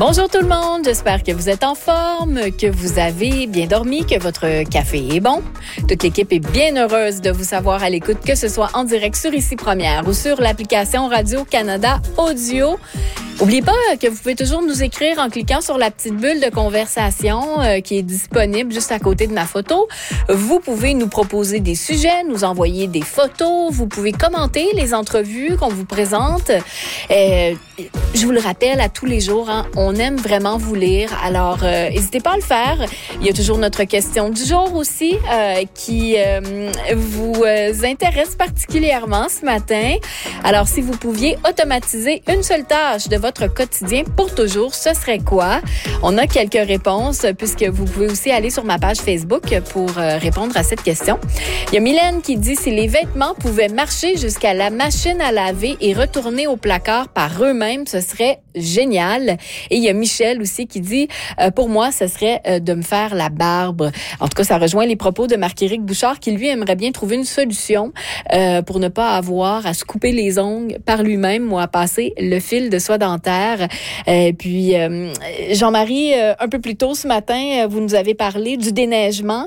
Bonjour tout le monde, j'espère que vous êtes en forme, que vous avez bien dormi, que votre café est bon. Toute l'équipe est bien heureuse de vous savoir à l'écoute, que ce soit en direct sur Ici Première ou sur l'application Radio-Canada Audio. N'oubliez pas que vous pouvez toujours nous écrire en cliquant sur la petite bulle de conversation qui est disponible juste à côté de ma photo. Vous pouvez nous proposer des sujets, nous envoyer des photos. Vous pouvez commenter les entrevues qu'on vous présente. Je vous le rappelle à tous les jours, on aime vraiment vous lire. Alors, n'hésitez pas à le faire. Il y a toujours notre question du jour aussi qui vous intéresse particulièrement ce matin. Alors, si vous pouviez automatiser une seule tâche de votre quotidien pour toujours, ce serait quoi? On a quelques réponses puisque vous pouvez aussi aller sur ma page Facebook pour répondre à cette question. Il y a Mylène qui dit si les vêtements pouvaient marcher jusqu'à la machine à laver et retourner au placard par eux-mêmes, ce serait génial. Et il y a Michel aussi qui dit pour moi, ce serait de me faire la barbe. En tout cas, ça rejoint les propos de Marc-Éric Bouchard qui lui aimerait bien trouver une solution pour ne pas avoir à se couper les ongles par lui-même ou à passer le fil de soie dentaire. Puis Jean-Marie, un peu plus tôt ce matin, vous nous avez parlé du déneigement.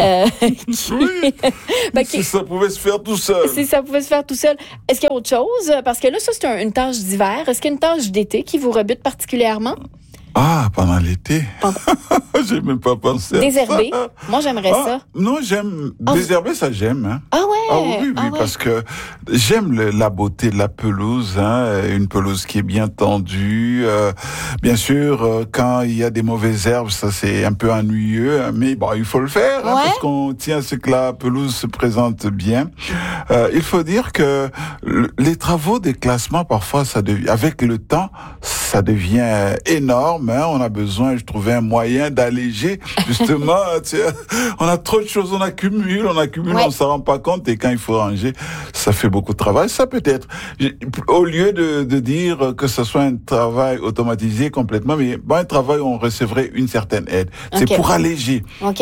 Si ça pouvait se faire tout seul. Si ça pouvait se faire tout seul. Est-ce qu'il y a autre chose? Parce que là, ça, c'est une tâche d'hiver. Est-ce qu'il y a une tâche d'été qui vous rebute particulièrement? Ah, pendant l'été? J'ai même pas pensé à Désherber? ça. Moi, j'aimerais ça. Non, j'aime. Désherber, ça, j'aime. Hein. Ah ouais? Oui, parce que j'aime la beauté de la pelouse. Une pelouse qui est bien tendue. Bien sûr, quand il y a des mauvaises herbes, ça, c'est un peu ennuyeux. Mais bon, il faut le faire parce qu'on tient à ce que la pelouse se présente bien. Il faut dire que les travaux des classements, parfois, avec le temps, ça devient énorme. On a besoin, je trouvais un moyen d'alléger, justement. On a trop de choses, on accumule, on s'en rend pas compte, et quand il faut ranger, ça fait beaucoup de travail. Ça peut être, au lieu de dire que ce soit un travail automatisé complètement, mais un travail où on recevrait une certaine aide. C'est pour alléger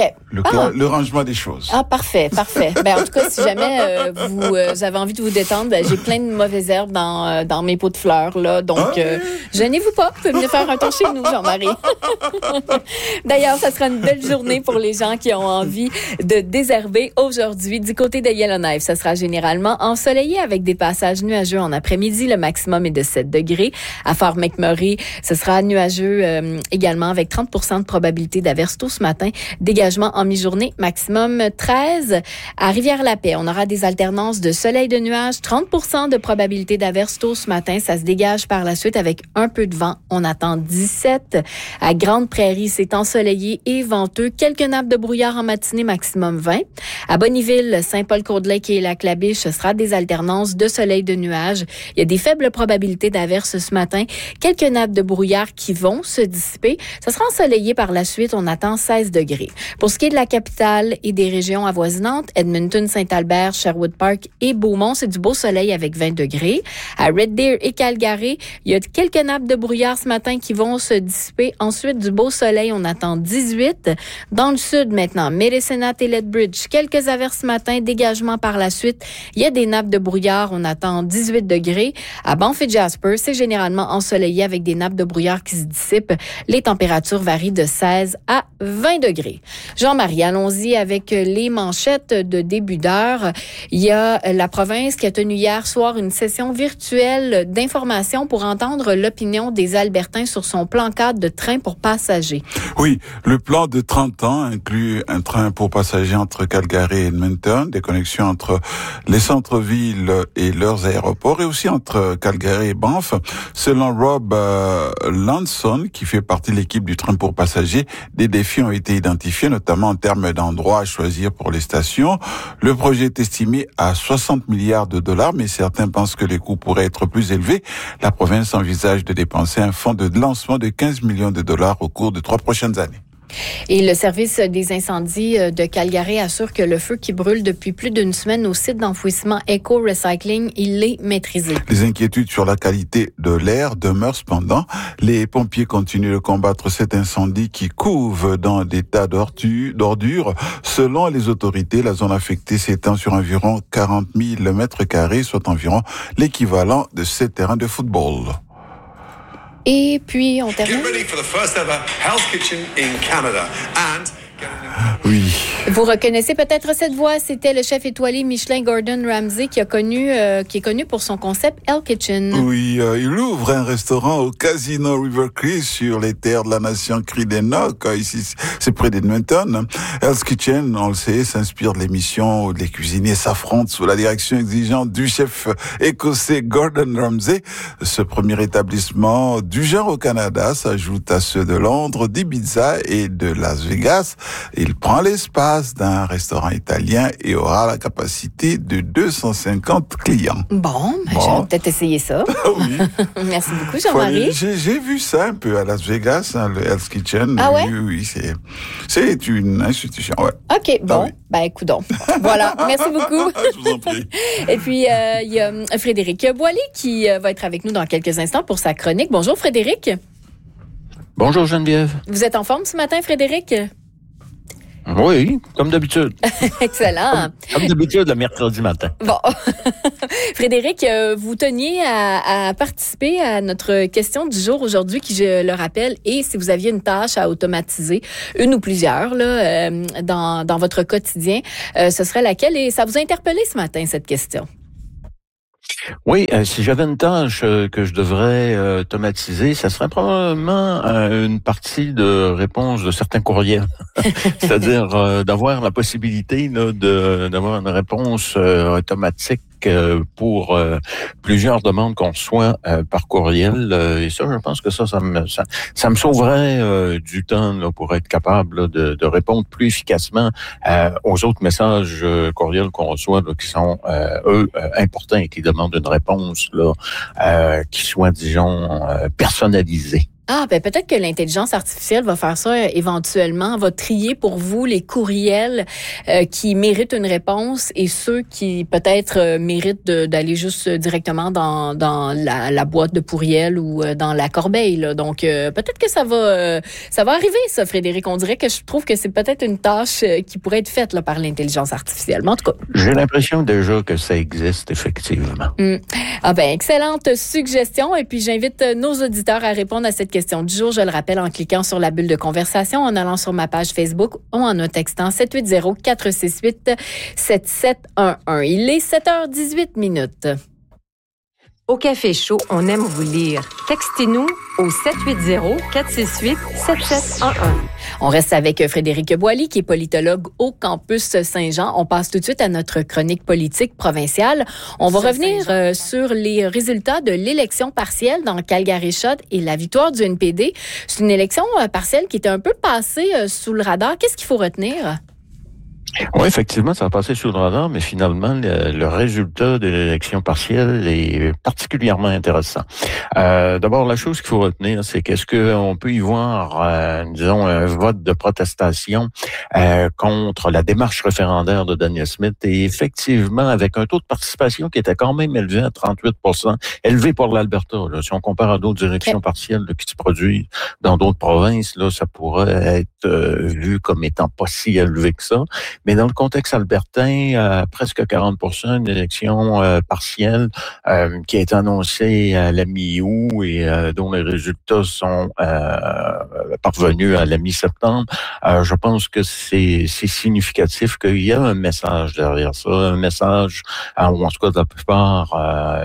le rangement des choses. Ah, parfait. En tout cas, si jamais vous avez envie de vous détendre, j'ai plein de mauvaises herbes dans mes pots de fleurs, là. Donc, gênez-vous pas, vous pouvez venir faire un tour chez nous, Jean-Marie. D'ailleurs, ça sera une belle journée pour les gens qui ont envie de désherber aujourd'hui. Du côté de Yellowknife, ça sera généralement ensoleillé avec des passages nuageux en après-midi. Le maximum est de 7 degrés. À Fort McMurray, ce sera nuageux également avec 30% de probabilité d'averse tôt ce matin. Dégagement en mi-journée, maximum 13. À Rivière-la-Paix, on aura des alternances de soleil de nuages, 30% de probabilité d'averse tôt ce matin. Ça se dégage par la suite avec un peu de vent. On attend 17. À Grande-Prairie, c'est ensoleillé et venteux. Quelques nappes de brouillard en matinée, maximum 20. À Bonnyville, Saint-Paul-Côte-Lake et Lac-La-Biche, ce sera des alternances de soleil de nuages. Il y a des faibles probabilités d'averse ce matin. Quelques nappes de brouillard qui vont se dissiper. Ça sera ensoleillé par la suite. On attend 16 degrés. Pour ce qui est de la capitale et des régions avoisinantes, Edmonton, Saint-Albert, Sherwood Park et Beaumont, c'est du beau soleil avec 20 degrés. À Red Deer et Calgary, il y a quelques nappes de brouillard ce matin qui vont se dissiper. Ensuite, du beau soleil, on attend 18. Dans le sud, maintenant, Medicine et Lethbridge, quelques averses ce matin, dégagement par la suite. Il y a des nappes de brouillard, on attend 18 degrés. À Banff et Jasper, c'est généralement ensoleillé avec des nappes de brouillard qui se dissipent. Les températures varient de 16 à 20 degrés. Jean-Marie, allons-y avec les manchettes de début d'heure. Il y a la province qui a tenu hier soir une session virtuelle d'information pour entendre l'opinion des Albertains sur son plan cadre de train pour passagers. Oui, le plan de 30 ans inclut un train pour passagers entre Calgary et Edmonton, des connexions entre les centres-villes et leurs aéroports, et aussi entre Calgary et Banff. Selon Rob Lanson, qui fait partie de l'équipe du train pour passagers, des défis ont été identifiés, notamment en termes d'endroits à choisir pour les stations. Le projet est estimé à 60 milliards de dollars, mais certains pensent que les coûts pourraient être plus élevés. La province envisage de dépenser un fonds de lancement de 15 millions de dollars au cours de 3 prochaines années. Et le service des incendies de Calgary assure que le feu qui brûle depuis plus d'une semaine au site d'enfouissement Eco Recycling, il est maîtrisé. Les inquiétudes sur la qualité de l'air demeurent cependant. Les pompiers continuent de combattre cet incendie qui couve dans des tas d'ordures. Selon les autorités, la zone affectée s'étend sur environ 40 000 mètres carrés, soit environ l'équivalent de 7 terrains de football. Et puis, on termine. Oui. Vous reconnaissez peut-être cette voix, c'était le chef étoilé Michelin Gordon Ramsay qui est connu pour son concept Hell's Kitchen. Oui, il ouvre un restaurant au Casino River Cree sur les terres de la nation Cree-des-Nocs. Ici, c'est près d'Edmonton. Hell's Kitchen, on le sait, s'inspire de l'émission où les cuisiniers s'affrontent sous la direction exigeante du chef écossais Gordon Ramsay. Ce premier établissement du genre au Canada s'ajoute à ceux de Londres, d'Ibiza et de Las Vegas. Il prend l'espace d'un restaurant italien et aura la capacité de 250 clients. Bon. J'aurais peut-être essayé ça. Oui. Merci beaucoup, Jean-Marie. J'ai vu ça un peu à Las Vegas, le Hell's Kitchen. Ah ouais? Oui, c'est une institution, ouais. OK, bon. Ah oui. Coudonc. Voilà, merci beaucoup. Je vous en prie. Et puis, il y a Frédéric Boilly qui va être avec nous dans quelques instants pour sa chronique. Bonjour, Frédéric. Bonjour, Geneviève. Vous êtes en forme ce matin, Frédéric? Oui, comme d'habitude. Excellent. Comme d'habitude, le mercredi matin. Bon. Frédéric, vous teniez à participer à notre question du jour aujourd'hui, qui, je le rappelle, est si vous aviez une tâche à automatiser, une ou plusieurs, là, dans votre quotidien, ce serait laquelle? Et ça vous a interpellé ce matin, cette question? Oui, si j'avais une tâche que je devrais automatiser, ça serait probablement une partie de réponse de certains courriels. C'est-à-dire d'avoir la possibilité là, d'avoir une réponse automatique pour plusieurs demandes qu'on reçoit par courriel. Et ça, je pense que ça me sauverait du temps là, pour être capable là, de répondre plus efficacement aux autres messages courriels qu'on reçoit là, qui sont, eux, importants et qui demandent une réponse là, qui soit, disons, personnalisée. Ah, peut-être que l'intelligence artificielle va faire ça éventuellement, va trier pour vous les courriels qui méritent une réponse et ceux qui peut-être méritent d'aller juste directement dans la boîte de courriel ou dans la corbeille. Là. Donc, peut-être que ça va arriver, ça, Frédéric. On dirait que je trouve que c'est peut-être une tâche qui pourrait être faite là, par l'intelligence artificielle. Mais en tout cas, j'ai l'impression déjà que ça existe, effectivement. Ah excellente suggestion. Et puis, j'invite nos auditeurs à répondre à cette question du jour. Je le rappelle en cliquant sur la bulle de conversation, en allant sur ma page Facebook ou en nous textant 780-468-7711. Il est 7h18. Au Café Chaud, on aime vous lire. Textez-nous au 780-468-7711. On reste avec Frédéric Boilly, qui est politologue au campus Saint-Jean. On passe tout de suite à notre chronique politique provinciale. On va revenir sur les résultats de l'élection partielle dans Calgary-Shot et la victoire du NPD. C'est une élection partielle qui était un peu passée sous le radar. Qu'est-ce qu'il faut retenir? Oui, effectivement, ça a passé sous le radar, mais finalement, le résultat de l'élection partielle est particulièrement intéressant. D'abord, la chose qu'il faut retenir, c'est qu'est-ce qu'on peut y voir, disons, un vote de protestation contre la démarche référendaire de Daniel Smith, et effectivement, avec un taux de participation qui était quand même élevé à 38%, élevé pour l'Alberta. Là. Si on compare à d'autres élections partielles là, qui se produisent dans d'autres provinces, là, ça pourrait être vu comme étant pas si élevé que ça. Mais dans le contexte albertain, presque 40%, une élection partielle qui a été annoncée à la mi-août et dont les résultats sont parvenus à la mi-septembre. Je pense que c'est significatif qu'il y a un message derrière ça, un message, ou en tout cas de la plupart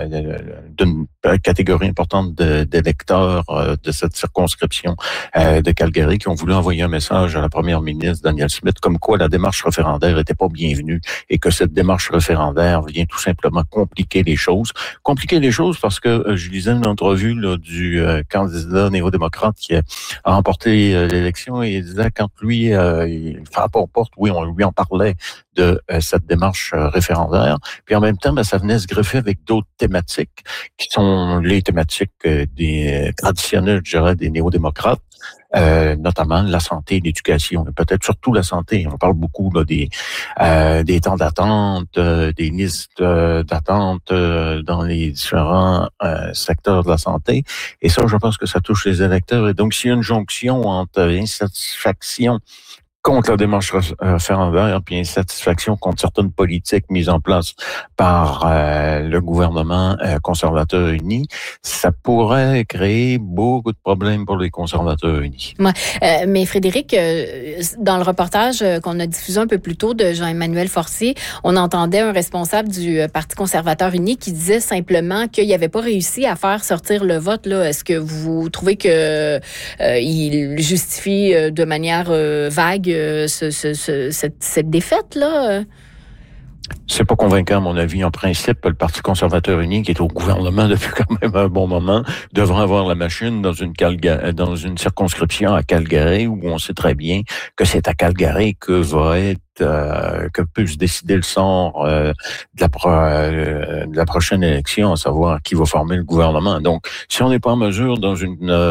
d'une catégorie importante d'électeurs de cette circonscription de Calgary qui ont voulu envoyer un message à la première ministre Danielle Smith comme quoi la démarche référendaire n'était pas bienvenue et que cette démarche référendaire vient tout simplement compliquer les choses. Compliquer les choses parce que je lisais une entrevue là, du candidat néo-démocrate qui a remporté l'élection et il disait quand lui il frappait aux portes, oui, on lui en parlait de cette démarche référendaire. Puis en même temps, ça venait se greffer avec d'autres thématiques qui sont les thématiques des traditionnelles, je dirais, des néo-démocrates. Notamment la santé et l'éducation, et peut-être surtout la santé. On parle beaucoup là, des temps d'attente, des listes d'attente dans les différents secteurs de la santé. Et ça, je pense que ça touche les électeurs. Et donc, s'il y a une jonction entre insatisfaction contre la démarche référendaire, puis insatisfaction contre certaines politiques mises en place par le gouvernement conservateur uni, ça pourrait créer beaucoup de problèmes pour les conservateurs unis. Ouais. Mais Frédéric, dans le reportage qu'on a diffusé un peu plus tôt de Jean-Emmanuel Forcier, on entendait un responsable du Parti conservateur uni qui disait simplement qu'il n'avait pas réussi à faire sortir le vote. Là. Est-ce que vous trouvez que il justifie de manière vague cette défaite-là? C'est pas convaincant, à mon avis. En principe, le Parti conservateur uni, qui est au gouvernement depuis quand même un bon moment, devrait avoir la machine dans une circonscription à Calgary, où on sait très bien que c'est à Calgary que peut se décider le sort de la prochaine élection, à savoir qui va former le gouvernement. Donc, si on n'est pas en mesure dans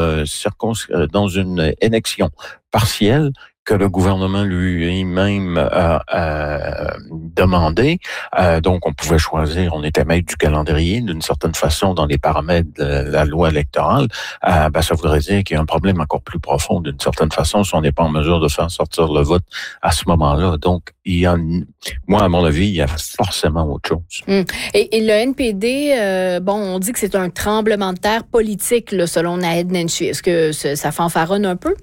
une élection partielle, que le gouvernement lui-même a demandé. Donc, on pouvait choisir, on était maître du calendrier d'une certaine façon dans les paramètres de la loi électorale. Ça voudrait dire qu'il y a un problème encore plus profond d'une certaine façon si on n'est pas en mesure de faire sortir le vote à ce moment-là. Donc, moi, à mon avis, il y a forcément autre chose. Et le NPD, on dit que c'est un tremblement de terre politique, là, selon Naheed Nenshi. Est-ce que ça fanfaronne un peu?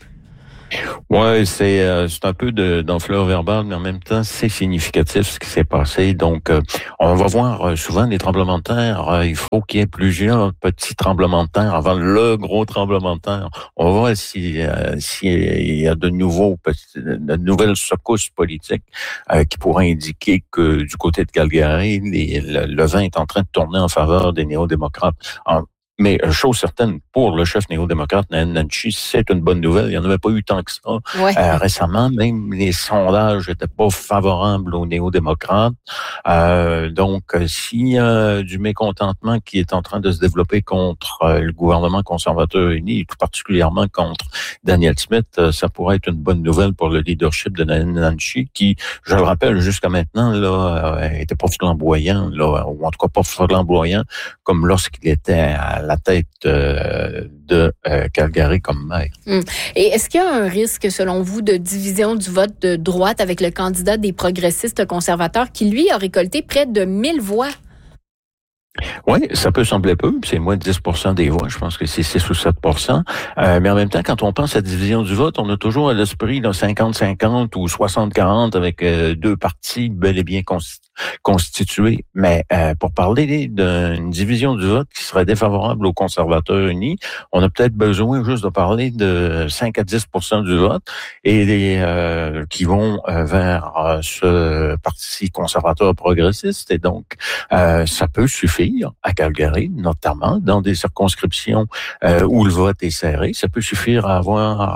Ouais, c'est un peu d'ampleur verbale, mais en même temps, c'est significatif ce qui s'est passé. Donc, on va voir souvent des tremblements de terre. Il faut qu'il y ait plusieurs petits tremblements de terre avant le gros tremblement de terre. On va voir s'il y a de nouvelles secousses politiques qui pourraient indiquer que du côté de Calgary, le vent est en train de tourner en faveur des néo-démocrates. Mais chose certaine, pour le chef néo-démocrate, Naheed Nenshi, c'est une bonne nouvelle. Il n'y en avait pas eu tant que ça. Ouais. Récemment, même les sondages n'étaient pas favorables aux néo-démocrates. Donc, s'il y a du mécontentement qui est en train de se développer contre le gouvernement conservateur uni, et tout particulièrement contre Danielle Smith, ça pourrait être une bonne nouvelle pour le leadership de Naheed Nenshi, qui, je le rappelle, jusqu'à maintenant, là, était pas flamboyant, là, ou en tout cas pas flamboyant, comme lorsqu'il était à la tête de Calgary comme maire. Et est-ce qu'il y a un risque, selon vous, de division du vote de droite avec le candidat des progressistes conservateurs qui, lui, a récolté près de 1000 voix? Oui, ça peut sembler peu, c'est moins de 10% des voix, je pense que c'est 6 ou 7%. Mais en même temps, quand on pense à la division du vote, on a toujours à l'esprit 50-50 ou 60-40 avec deux partis bel et bien constitués. Mais pour parler d'une division du vote qui serait défavorable aux conservateurs unis, on a peut-être besoin juste de parler de 5 à 10% du vote et qui vont vers ce parti conservateur progressiste. Et donc, ça peut suffire à Calgary, notamment dans des circonscriptions où le vote est serré. Ça peut suffire à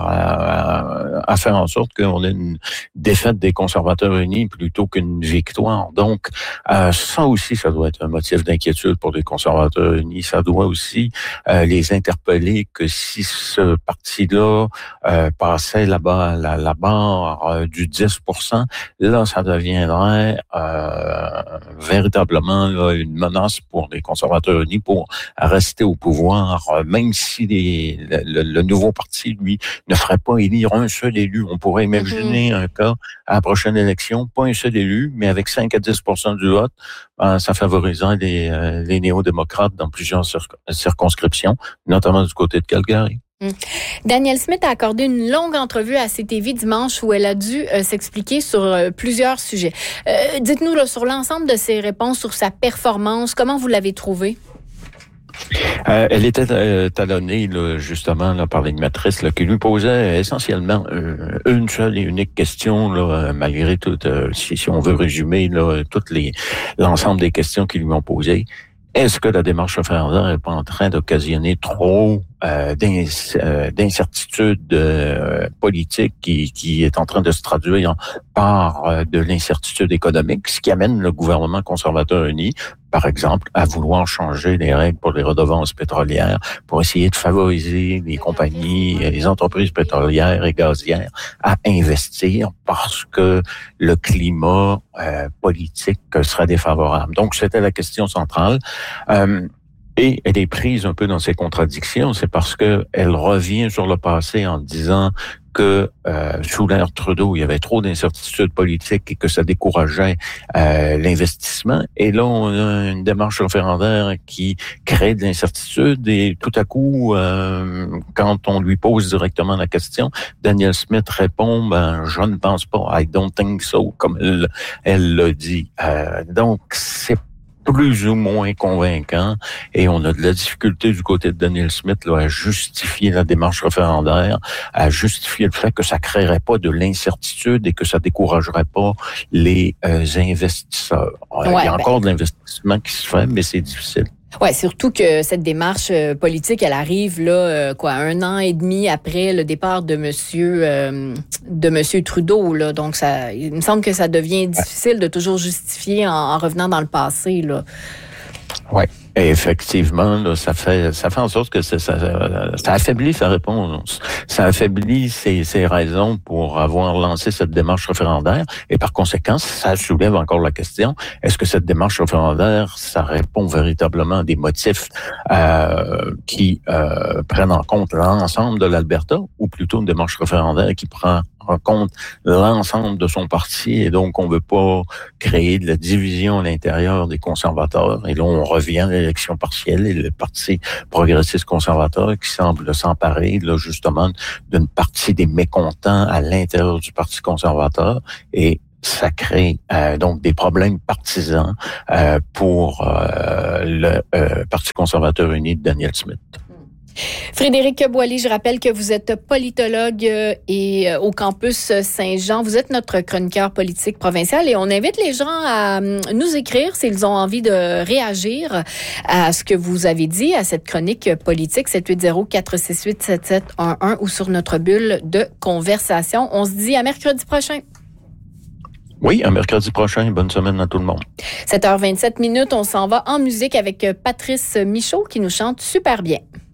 faire en sorte qu'on ait une défaite des conservateurs unis plutôt qu'une victoire. Donc, ça aussi, ça doit être un motif d'inquiétude pour les conservateurs unis. Ça doit aussi les interpeller que si ce parti-là passait la barre du 10%, là, ça deviendrait véritablement là, une menace pour les conservateurs unis pour rester au pouvoir, même si le nouveau parti, lui, ne ferait pas élire un seul élu. On pourrait imaginer un cas à la prochaine élection, pas un seul élu, mais avec 5 à 10% du vote, ça favoriserait les néo-démocrates dans plusieurs circonscriptions, notamment du côté de Calgary. Danielle Smith a accordé une longue entrevue à CTV dimanche où elle a dû s'expliquer sur plusieurs sujets. Dites-nous là, sur l'ensemble de ses réponses, sur sa performance, comment vous l'avez trouvée? Elle était talonnée là, justement là, par l'animatrice là, qui lui posait essentiellement une seule et unique question, là, malgré tout, si on veut résumer là, l'ensemble des questions qu'ils lui ont posées. Est-ce que la démarche référendaire n'est pas en train d'occasionner trop d'incertitude politique qui est en train de se traduire par de l'incertitude économique, ce qui amène le gouvernement conservateur uni, par exemple, à vouloir changer les règles pour les redevances pétrolières pour essayer de favoriser les compagnies, les entreprises pétrolières et gazières à investir parce que le climat politique serait défavorable. Donc, c'était la question centrale. Et elle est prise un peu dans ses contradictions, c'est parce que elle revient sur le passé en disant que sous l'ère Trudeau, il y avait trop d'incertitudes politiques et que ça décourageait l'investissement. Et là, on a une démarche référendaire qui crée de l'incertitude et tout à coup, quand on lui pose directement la question, Danielle Smith répond, je ne pense pas, I don't think so, comme elle l'a dit. Donc, c'est plus ou moins convaincant et on a de la difficulté du côté de Danielle Smith là, à justifier la démarche référendaire, à justifier le fait que ça créerait pas de l'incertitude et que ça découragerait pas les investisseurs. Il y a encore de l'investissement qui se fait, mais c'est difficile. Ouais, surtout que cette démarche politique, elle arrive là, 1 an et demi après le départ de Monsieur Trudeau là. Donc ça, il me semble que ça devient difficile de toujours justifier en revenant dans le passé là. Ouais. Et effectivement, là, ça fait en sorte que ça affaiblit sa réponse. Ça affaiblit ses raisons pour avoir lancé cette démarche référendaire. Et par conséquent, ça soulève encore la question, est-ce que cette démarche référendaire, ça répond véritablement à des motifs qui prennent en compte l'ensemble de l'Alberta, ou plutôt une démarche référendaire qui prend en compte l'ensemble de son parti, et donc on veut pas créer de la division à l'intérieur des conservateurs. Et là, on revient à l'élection partielle et le Parti progressiste conservateur qui semble s'emparer là justement d'une partie des mécontents à l'intérieur du Parti conservateur, et ça crée donc des problèmes partisans pour le Parti conservateur uni de Danielle Smith. Frédéric Boily, je rappelle que vous êtes politologue et au campus Saint-Jean. Vous êtes notre chroniqueur politique provincial et on invite les gens à nous écrire s'ils ont envie de réagir à ce que vous avez dit, à cette chronique politique, 780-468-7711 ou sur notre bulle de conversation. On se dit à mercredi prochain. Oui, à mercredi prochain. Bonne semaine à tout le monde. 7h27, on s'en va en musique avec Patrice Michaud qui nous chante super bien.